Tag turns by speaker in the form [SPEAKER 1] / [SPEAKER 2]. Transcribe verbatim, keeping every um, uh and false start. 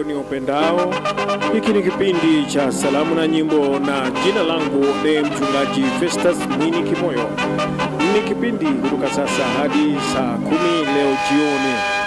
[SPEAKER 1] watu ni upendao. Hiki ni kipindi cha salamu na nyimbo, na jina langu ni mchungaji Festus Mwini Kimoyo. Ni kipindi kutoka sasa hadi saa kumi leo jioni.